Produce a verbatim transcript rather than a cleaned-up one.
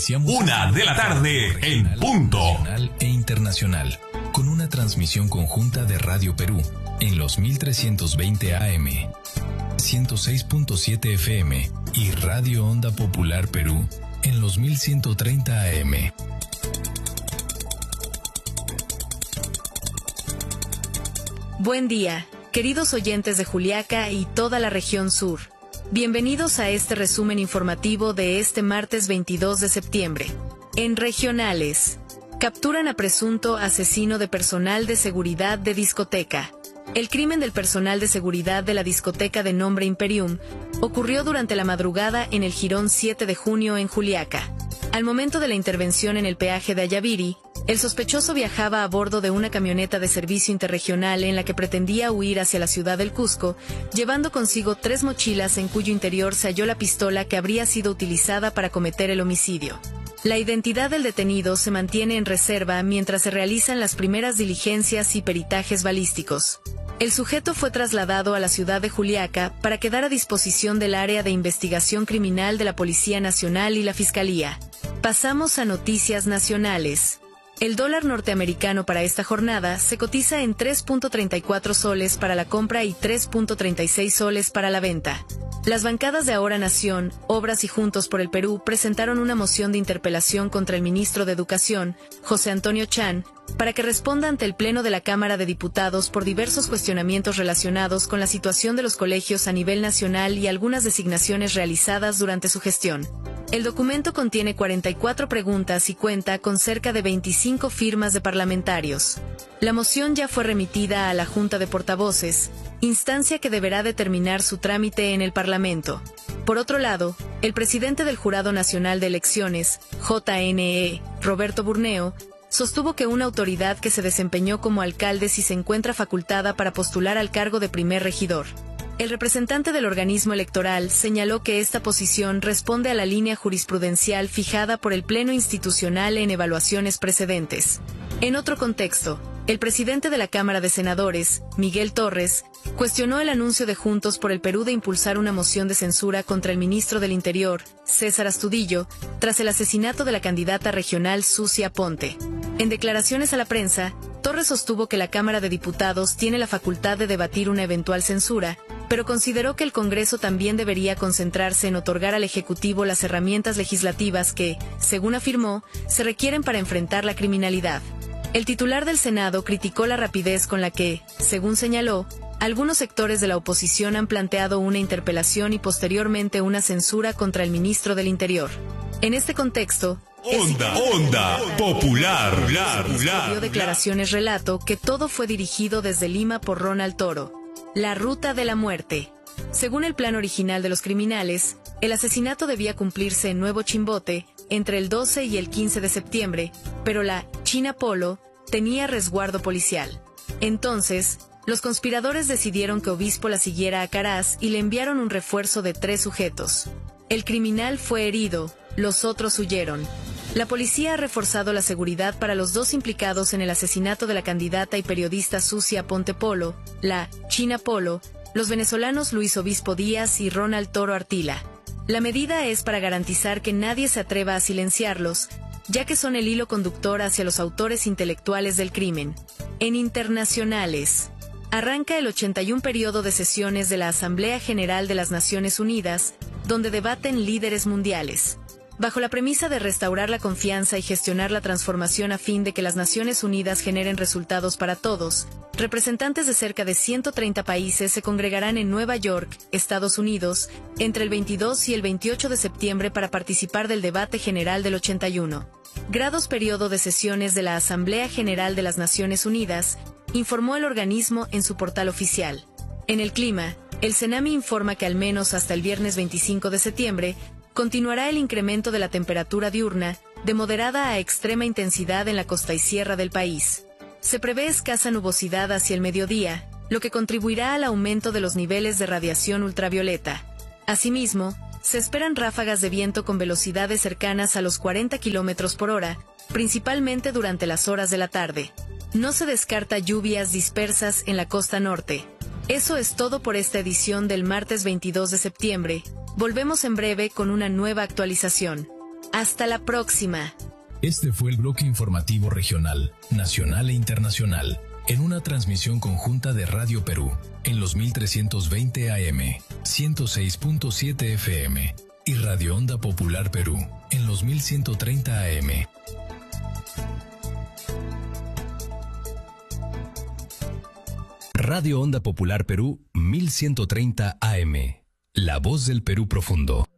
Iniciamos una de la tarde en punto. Nacional e internacional, con una transmisión conjunta de Radio Perú en los mil trescientos veinte A M, ciento seis punto siete F M y Radio Onda Popular Perú en los mil ciento treinta A M. Buen día, queridos oyentes de Juliaca y toda la región sur. Bienvenidos a este resumen informativo de este martes veintidós de septiembre. En regionales, capturan a presunto asesino de personal de seguridad de discoteca. El crimen del personal de seguridad de la discoteca de nombre Imperium ocurrió durante la madrugada en el Jirón siete de junio en Juliaca. Al momento de la intervención en el peaje de Ayaviri, el sospechoso viajaba a bordo de una camioneta de servicio interregional en la que pretendía huir hacia la ciudad del Cusco, llevando consigo tres mochilas en cuyo interior se halló la pistola que habría sido utilizada para cometer el homicidio. La identidad del detenido se mantiene en reserva mientras se realizan las primeras diligencias y peritajes balísticos. El sujeto fue trasladado a la ciudad de Juliaca para quedar a disposición del área de investigación criminal de la Policía Nacional y la Fiscalía. Pasamos a noticias nacionales. El dólar norteamericano para esta jornada se cotiza en tres punto treinta y cuatro soles para la compra y tres punto treinta y seis soles para la venta. Las bancadas de Ahora Nación, Obras y Juntos por el Perú presentaron una moción de interpelación contra el ministro de Educación, José Antonio Chan, para que responda ante el Pleno de la Cámara de Diputados por diversos cuestionamientos relacionados con la situación de los colegios a nivel nacional y algunas designaciones realizadas durante su gestión. El documento contiene cuarenta y cuatro preguntas y cuenta con cerca de veinticinco firmas de parlamentarios. La moción ya fue remitida a la Junta de Portavoces, instancia que deberá determinar su trámite en el Parlamento. Por otro lado, el presidente del Jurado Nacional de Elecciones, J N E, Roberto Burneo, sostuvo que una autoridad que se desempeñó como alcalde sí se encuentra facultada para postular al cargo de primer regidor. El representante del organismo electoral señaló que esta posición responde a la línea jurisprudencial fijada por el Pleno Institucional en evaluaciones precedentes. En otro contexto, el presidente de la Cámara de Senadores, Miguel Torres, cuestionó el anuncio de Juntos por el Perú de impulsar una moción de censura contra el ministro del Interior, César Astudillo, tras el asesinato de la candidata regional Susi Aponte. En declaraciones a la prensa, Torres sostuvo que la Cámara de Diputados tiene la facultad de debatir una eventual censura, pero consideró que el Congreso también debería concentrarse en otorgar al Ejecutivo las herramientas legislativas que, según afirmó, se requieren para enfrentar la criminalidad. El titular del Senado criticó la rapidez con la que, según señaló, algunos sectores de la oposición han planteado una interpelación y posteriormente una censura contra el ministro del Interior. En este contexto, Onda, Onda Popular, popular, dio declaraciones relato que todo fue dirigido desde Lima por Ronald Toro. La ruta de la muerte. Según el plan original de los criminales, el asesinato debía cumplirse en Nuevo Chimbote entre el doce y el quince de septiembre, pero la China Polo tenía resguardo policial. Entonces, los conspiradores decidieron que Obispo la siguiera a Caraz y le enviaron un refuerzo de tres sujetos. El criminal fue herido, los otros huyeron. La policía ha reforzado la seguridad para los dos implicados en el asesinato de la candidata y periodista Susi Aponte Polo, la China Polo, los venezolanos Luis Obispo Díaz y Ronald Toro Artila. La medida es para garantizar que nadie se atreva a silenciarlos, ya que son el hilo conductor hacia los autores intelectuales del crimen. En internacionales, arranca el ochenta y uno periodo de sesiones de la Asamblea General de las Naciones Unidas, donde debaten líderes mundiales. Bajo la premisa de restaurar la confianza y gestionar la transformación a fin de que las Naciones Unidas generen resultados para todos, representantes de cerca de ciento treinta países se congregarán en Nueva York, Estados Unidos, entre el veintidós y el veintiocho de septiembre para participar del debate general del ochenta y uno. Grados periodo de sesiones de la Asamblea General de las Naciones Unidas, informó el organismo en su portal oficial. En el clima, el CENAMI informa que al menos hasta el viernes veinticinco de septiembre, continuará el incremento de la temperatura diurna, de moderada a extrema intensidad en la costa y sierra del país. Se prevé escasa nubosidad hacia el mediodía, lo que contribuirá al aumento de los niveles de radiación ultravioleta. Asimismo, se esperan ráfagas de viento con velocidades cercanas a los cuarenta kilómetros por hora, principalmente durante las horas de la tarde. No se descarta lluvias dispersas en la costa norte. Eso es todo por esta edición del martes veintidós de septiembre. Volvemos en breve con una nueva actualización. Hasta la próxima. Este fue el bloque informativo regional, nacional e internacional, en una transmisión conjunta de Radio Perú, en los mil trescientos veinte A M, ciento seis punto siete F M, y Radio Onda Popular Perú, en los mil ciento treinta A M. Radio Onda Popular Perú, mil ciento treinta A M. La voz del Perú profundo.